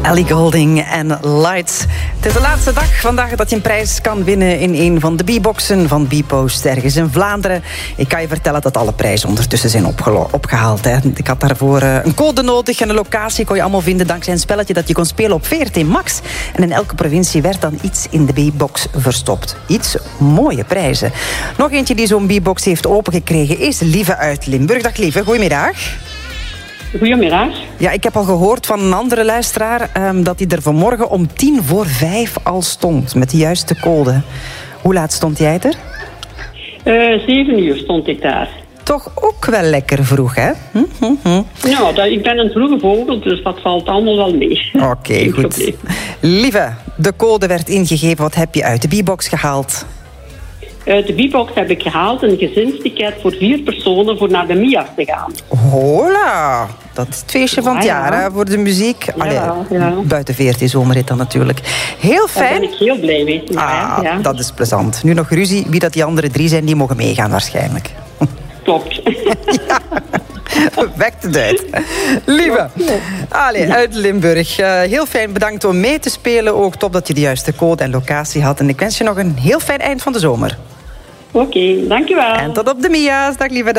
Ellie Goulding en Lights. Het is de laatste dag vandaag dat je een prijs kan winnen in een van de B-boxen van Bpost ergens in Vlaanderen. Ik kan je vertellen dat alle prijzen ondertussen zijn opgehaald. Hè. Ik had daarvoor een code nodig en een locatie kon je allemaal vinden dankzij een spelletje dat je kon spelen op VRT Max. En in elke provincie werd dan iets in de B-box verstopt. Iets mooie prijzen. Nog eentje die zo'n B-box heeft opengekregen is Lieve uit Limburg. Dag Lieve, goedemiddag. Goedemiddag. Ja, ik heb al gehoord van een andere luisteraar dat hij er vanmorgen om 4:45 al stond met de juiste code. Hoe laat stond jij er? 7 uur stond ik daar. Toch ook wel lekker vroeg, hè? Ja, ik ben een vroege vogel, dus dat valt allemaal wel mee. Oké, goed. Lieve, de code werd ingegeven. Wat heb je uit de B-box gehaald? Uit de B-box heb ik gehaald een gezinsticket voor 4 personen voor naar de MIA's te gaan. Hola! Dat is het feestje van het jaar, hè, voor de muziek. Buiten VRT Zomerrit dan natuurlijk. Heel fijn. Daar ben ik heel blij mee. Ja. Dat is plezant. Nu nog ruzie. Wie dat die andere 3 zijn, die mogen meegaan waarschijnlijk. Klopt. Ja. Wekt het uit. Lieve, uit Limburg. Heel fijn, bedankt om mee te spelen. Ook top dat je de juiste code en locatie had. En ik wens je nog een heel fijn eind van de zomer. Oké, dankjewel. En tot op de MIA's. Dag lieve.